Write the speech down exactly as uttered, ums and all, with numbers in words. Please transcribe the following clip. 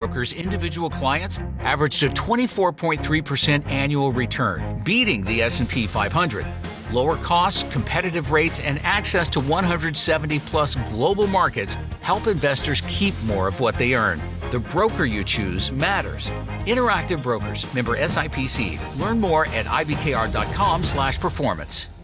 Broker's individual clients averaged a twenty-four point three percent annual return, beating the S and P five hundred. Lower costs, competitive rates, and access to one hundred seventy plus global markets help investors keep more of what they earn. The broker you choose matters. Interactive Brokers, member S I P C. Learn more at I B K R dot com slash performance.